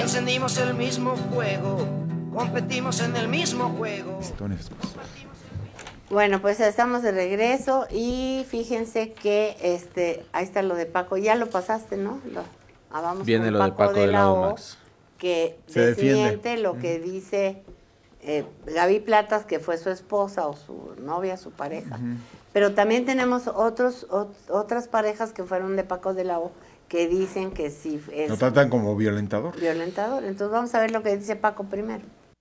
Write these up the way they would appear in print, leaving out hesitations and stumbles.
encendimos el mismo fuego, competimos en el mismo juego. Bueno, pues estamos de regreso y fíjense que ahí está lo de Paco, ya lo pasaste, ¿no? Vamos viene con lo de Paco de la O, Max. Que Se desmiente lo que dice Gaby Platas, que fue su esposa o su novia, su pareja. Pero también tenemos otras parejas que fueron de Paco de la O que dicen que sí es... Lo tratan como violentador. Violentador. Entonces vamos a ver lo que dice Paco primero.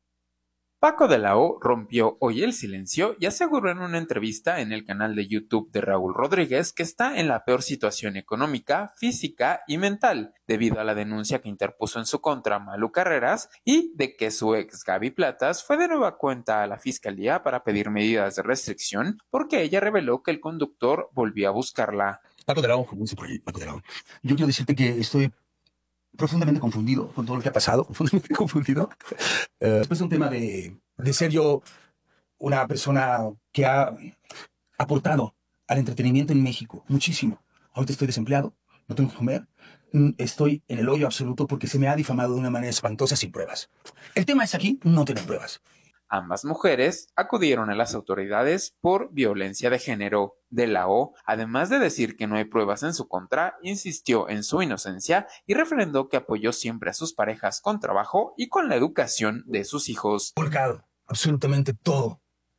Paco de la O rompió hoy el silencio y aseguró en una entrevista en el canal de YouTube de Raúl Rodríguez que está en la peor situación económica, física y mental, debido a la denuncia que interpuso en su contra Malú Carreras y de que su ex Gaby Platas fue de nueva cuenta a la fiscalía para pedir medidas de restricción porque ella reveló que el conductor volvió a buscarla. Paco de la O, como dice por ahí, Paco de la O. Yo quiero decirte que estoy profundamente confundido con todo lo que ha pasado, profundamente confundido. Es un tema de ser yo una persona que ha aportado al entretenimiento en México muchísimo. Ahorita estoy desempleado, no tengo que comer, estoy en el hoyo absoluto porque se me ha difamado de una manera espantosa sin pruebas. El tema es aquí no tener pruebas. Ambas mujeres acudieron a las autoridades por violencia de género. De la O, además de decir que no hay pruebas en su contra, insistió en su inocencia y refrendó que apoyó siempre a sus parejas con trabajo y con la educación de sus hijos. Volcado absolutamente todo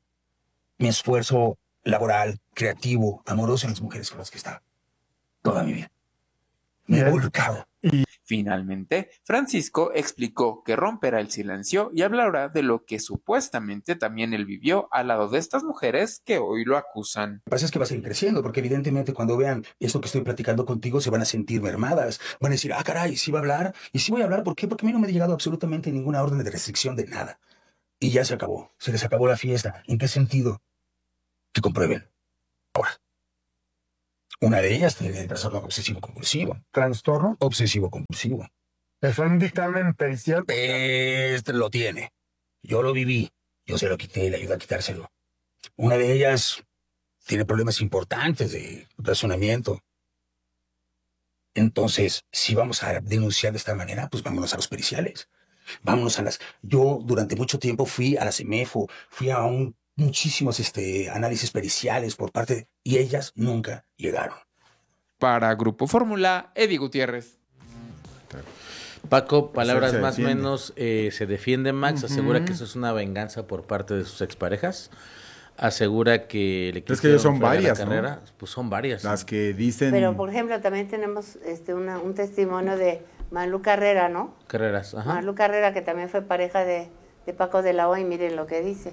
mi esfuerzo laboral, creativo, amoroso en las mujeres con las que estaba toda mi vida. Me he volcado. Finalmente, Francisco explicó que romperá el silencio y hablará de lo que supuestamente también él vivió al lado de estas mujeres que hoy lo acusan. Lo que pasa es que va a seguir creciendo, porque evidentemente cuando vean esto que estoy platicando contigo se van a sentir mermadas. Van a decir, caray, sí va a hablar. Y sí voy a hablar, ¿por qué? Porque a mí no me ha llegado absolutamente ninguna orden de restricción de nada. Y ya se acabó. Se les acabó la fiesta. ¿En qué sentido? Que comprueben. Ahora. Una de ellas tiene trastorno obsesivo-compulsivo. ¿Trastorno? Obsesivo-compulsivo. ¿Es un dictamen pericial? Lo tiene. Yo lo viví. Yo se lo quité y le ayudé a quitárselo. Una de ellas tiene problemas importantes de razonamiento. Entonces, si vamos a denunciar de esta manera, pues vámonos a los periciales. Vámonos a las... Yo durante mucho tiempo fui a la CEMEFO, fui a muchísimos análisis periciales por parte... Y ellas nunca llegaron. Para Grupo Fórmula, Eddie Gutiérrez. Paco, palabras más o menos, se defiende, Max, asegura que eso es una venganza por parte de sus exparejas. Asegura que le es que ellos son varias, la carrera. ¿no? Pues son varias. Las que dicen... Pero, por ejemplo, también tenemos un testimonio de Malú Carrera, ¿no? Carreras, ajá. Malú Carrera, que también fue pareja de Paco de la O, y miren lo que dice.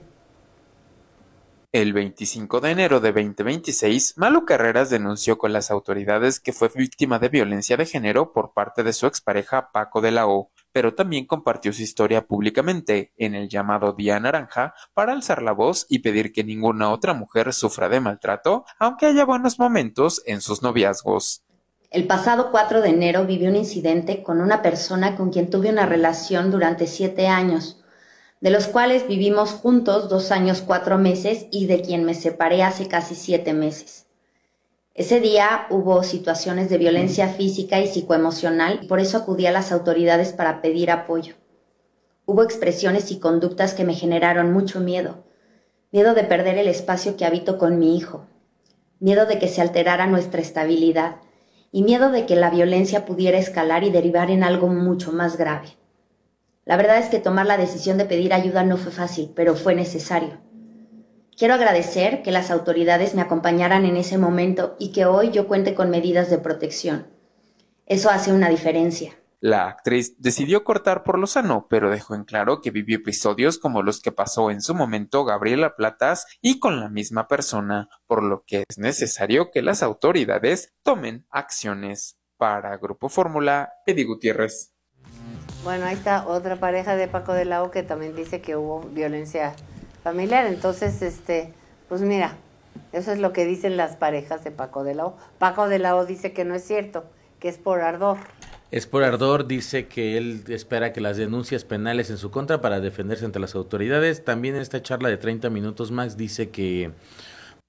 El 25 de enero de 2026, Malú Carreras denunció con las autoridades que fue víctima de violencia de género por parte de su expareja Paco de la O, pero también compartió su historia públicamente en el llamado Día Naranja para alzar la voz y pedir que ninguna otra mujer sufra de maltrato, aunque haya buenos momentos en sus noviazgos. El pasado 4 de enero viví un incidente con una persona con quien tuve una relación durante 7 años, de los cuales vivimos juntos 2 años 4 meses y de quien me separé hace casi 7 meses. Ese día hubo situaciones de violencia física y psicoemocional y por eso acudí a las autoridades para pedir apoyo. Hubo expresiones y conductas que me generaron mucho miedo. Miedo de perder el espacio que habito con mi hijo. Miedo de que se alterara nuestra estabilidad. Y miedo de que la violencia pudiera escalar y derivar en algo mucho más grave. La verdad es que tomar la decisión de pedir ayuda no fue fácil, pero fue necesario. Quiero agradecer que las autoridades me acompañaran en ese momento y que hoy yo cuente con medidas de protección. Eso hace una diferencia. La actriz decidió cortar por lo sano, pero dejó en claro que vivió episodios como los que pasó en su momento Gabriela Platas y con la misma persona, por lo que es necesario que las autoridades tomen acciones. Para Grupo Fórmula, Eddie Gutiérrez. Bueno, ahí está otra pareja de Paco de la O que también dice que hubo violencia familiar. Entonces, pues mira, eso es lo que dicen las parejas de Paco de la O. Paco de la O dice que no es cierto, que es por ardor. Es por ardor, dice que él espera que las denuncias penales en su contra para defenderse ante las autoridades. También en esta charla de 30 minutos, Max, dice que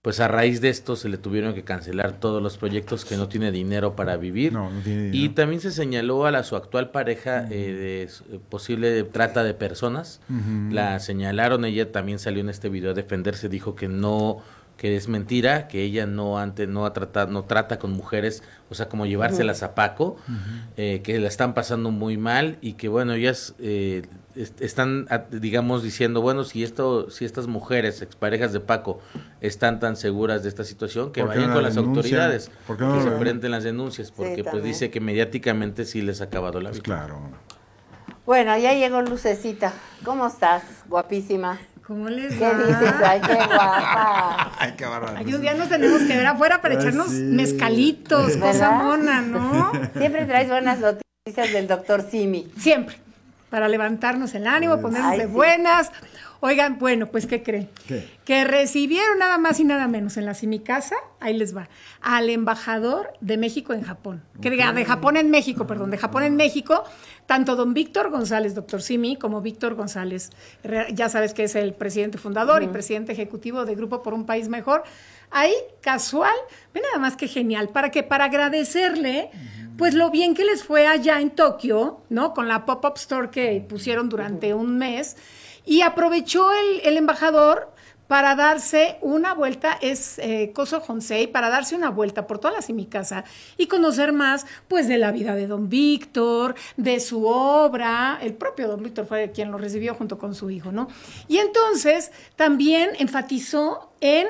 pues a raíz de esto se le tuvieron que cancelar todos los proyectos, que no tiene dinero para vivir. No tiene dinero. Y también se señaló a su actual pareja de posible trata de personas. La señalaron, ella también salió en este video a defenderse, dijo que no, que es mentira, que ella no trata con mujeres, o sea, como llevárselas a Paco, que la están pasando muy mal y que bueno, ellas están, digamos, diciendo, bueno, si estas mujeres, exparejas de Paco, están tan seguras de esta situación, que vayan con las autoridades, que se enfrenten las denuncias, porque pues dice que mediáticamente sí les ha acabado la vida. Claro. Bueno, ya llegó Lucecita. ¿Cómo estás? Guapísima. ¿Cómo les ¿Qué va? dices? Ay, qué guapa. Ay, qué barbaridad. Ay, un día nos tenemos que ver afuera para echarnos mezcalitos, cosa ¿Verdad? mona, ¿no? Siempre traes buenas noticias del doctor Simi. Siempre. Para levantarnos el ánimo, ponernos Ay, de sí. buenas. Oigan, bueno, pues, ¿qué creen? ¿Qué? Que recibieron nada más y nada menos en la Simicasa, ahí les va, al embajador de México en Japón. De Japón en México, perdón, de Japón en México, tanto don Víctor González, doctor Simi, como Víctor González, ya sabes que es el presidente fundador y presidente ejecutivo de Grupo por un País Mejor. Ahí, casual, ven nada más que genial, para agradecerle, pues lo bien que les fue allá en Tokio, ¿no? Con la pop-up store que pusieron durante un mes. Y aprovechó el embajador para darse una vuelta, Koso Honsei, para darse una vuelta por toda la Simicasa y conocer más, pues, de la vida de don Víctor, de su obra. El propio don Víctor fue quien lo recibió junto con su hijo, ¿no? Y entonces también enfatizó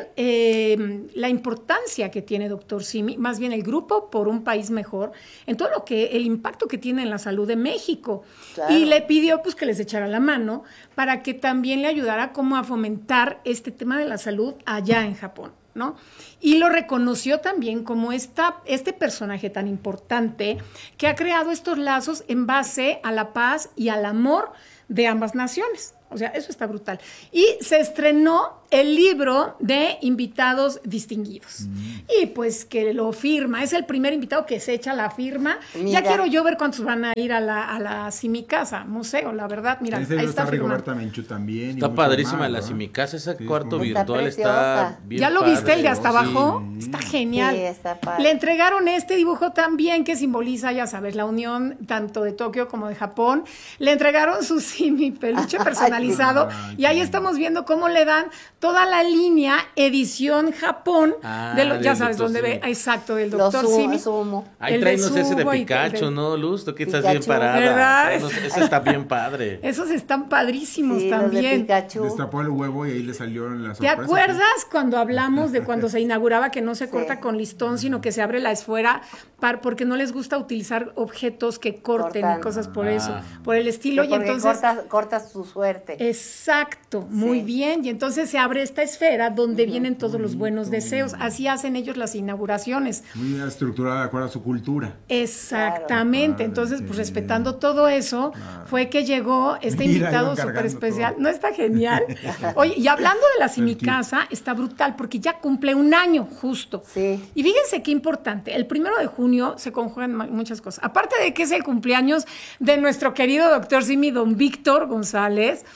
en la importancia que tiene doctor Simi, más bien el Grupo por un País Mejor, en todo el impacto que tiene en la salud de México. Claro. Y le pidió pues que les echara la mano para que también le ayudara como a fomentar este tema de la salud allá en Japón, ¿no? Y lo reconoció también como este personaje tan importante que ha creado estos lazos en base a la paz y al amor de ambas naciones. O sea, eso está brutal. Y se estrenó el libro de invitados distinguidos. Y pues que lo firma. Es el primer invitado que se echa la firma. Mira. Ya quiero yo ver cuántos van a ir a la Simicasa, museo, la verdad. Mira, Ahí ahí está firmado. Rigoberta Menchú también. Está padrísima la Simicasa, ese cuarto muy virtual preciosa. está bien ¿Ya lo viste el de hasta padre, ¿no? abajo? Sí. Está genial. Sí, está padre. Le entregaron este dibujo también que simboliza, ya sabes, la unión tanto de Tokio como de Japón. Le entregaron su Simi peluche personalizado y ahí estamos viendo cómo le dan toda la línea edición Japón ya sabes dónde ve, exacto, del doctor Simi. Ahí El tráenos de ese de Subo y Pikachu, el de- ¿no, Luz? Tú que estás Pikachu, bien parada. ¿verdad? Ese está bien padre. Esos están padrísimos Sí, los de también. Pikachu. Destapó el huevo y ahí le salió la ¿Te sorpresa. acuerdas cuando hablamos de cuando se inauguraba que no se corta con listón, sino que se abre la esfera porque no les gusta utilizar objetos que corten Cortan. y cosas por eso, por el estilo? Sí, Y porque entonces cortas tu suerte. exacto, muy bien. Y entonces se abre esta esfera donde vienen todos los buenos deseos. Así hacen ellos las inauguraciones. Muy estructurada de acuerdo a su cultura. Exactamente. Claro. Entonces, pues Qué respetando todo eso, fue que llegó este Mira, invitado iban súper cargando especial. todo. ¿No está genial? Oye, y hablando de la Simicasa, está brutal porque ya cumple un año justo. Sí. Y fíjense qué importante. El 1 de junio se conjugan muchas cosas. Aparte de que es el cumpleaños de nuestro querido doctor Simi, don Víctor González,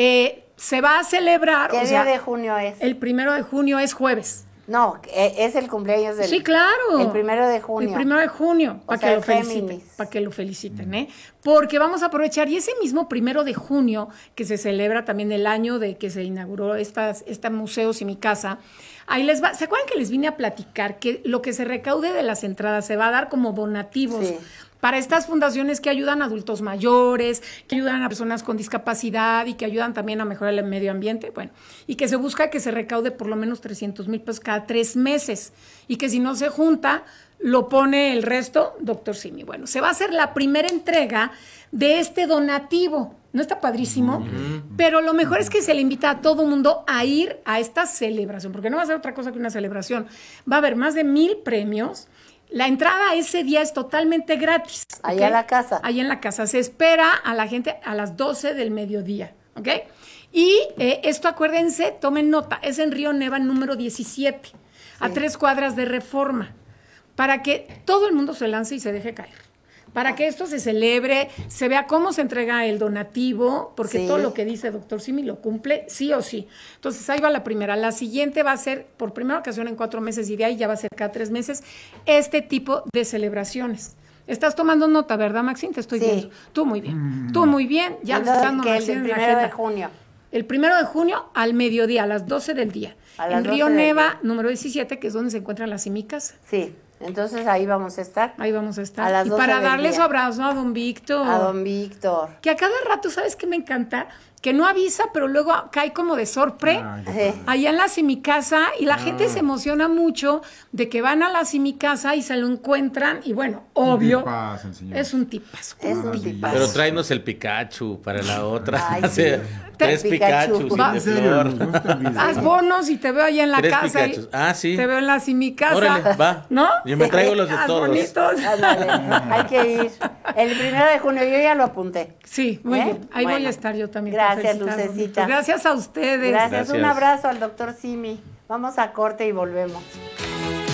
se va a celebrar. ¿Qué día de junio es? El 1 de junio es jueves. No, es el cumpleaños del... Sí, claro. El 1 de junio. El 1 de junio, O para sea, que lo es feliciten. Géminis. Para que lo feliciten, ¿eh? Porque vamos a aprovechar, y ese mismo 1 de junio, que se celebra también el año de que se inauguró este museo Simicasa, ahí les va. ¿Se acuerdan que les vine a platicar que lo que se recaude de las entradas se va a dar como donativos? Sí. Para estas fundaciones que ayudan a adultos mayores, que ayudan a personas con discapacidad y que ayudan también a mejorar el medio ambiente, bueno, y que se busca que se recaude por lo menos 300,000 pesos cada 3 meses y que si no se junta, lo pone el resto, doctor Simi. Bueno, se va a hacer la primera entrega de este donativo. ¿No está padrísimo? Pero lo mejor es que se le invita a todo mundo a ir a esta celebración, porque no va a ser otra cosa que una celebración. Va a haber más de 1,000 premios. La entrada ese día es totalmente gratis. Allá en la casa. Allá en la casa. Se espera a la gente a las 12 del mediodía, ¿ok? Y esto, acuérdense, tomen nota, es en Río Neva número 17, a 3 cuadras de Reforma, para que todo el mundo se lance y se deje caer. para que esto se celebre, se vea cómo se entrega el donativo, porque Sí. todo lo que dice doctor Simi lo cumple sí o sí. Entonces, ahí va la primera. La siguiente va a ser, por primera ocasión en 4 meses, y de ahí ya va a ser cada 3 meses, este tipo de celebraciones. Estás tomando nota, ¿verdad, Maxine? Te estoy Sí. viendo. Tú muy bien. Tú muy bien. Ya le Entonces, estás dando que Maxine el en la 1 de agenda. junio. El 1 de junio al mediodía, a las 12 del día. A las En Río 12 del Neva, día. número 17, que es donde se encuentran las Simicas. Sí, entonces ahí vamos a estar. Ahí vamos a estar. A las Y 12 para del darle día. su abrazo a don Víctor. A don Víctor. Que a cada rato, ¿sabes qué me encanta? Que no avisa, pero luego cae como de sorpresa. Ay, qué Sí. Allá en la Simicasa, y la gente se emociona mucho de que van a la Simicasa y se lo encuentran, y bueno, obvio, tipazo el señor. es un tipazo. Es un sí. tipazo. Pero tráenos el Pikachu para la otra. Ay, Hace sí. 3 Pikachu. Pikachu Va. de En serio, flor. no te olvides. Haz bonos y te veo allá en la 3 casa. Pikachus. Ah, sí. Te veo en la Simicasa. Órale, va. ¿No? Yo me traigo los de Haz todos. bonitos. Ándale, hay que ir. El 1 de junio, yo ya lo apunté. Sí, muy ¿Eh? bien. Ahí voy Bueno. a estar yo también. para Gracias, felicitar a don Lucecita. Víctor. Gracias a ustedes. Gracias. Un Gracias. abrazo al doctor Simi. Vamos a corte y volvemos.